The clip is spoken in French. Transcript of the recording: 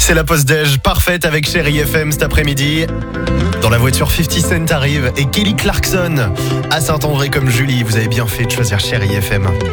C'est la pause déj parfaite avec Chérie FM cet après-midi. Dans la voiture, 50 Cent arrive et Kelly Clarkson à Saint-André comme Julie. Vous avez bien fait de choisir Chérie FM.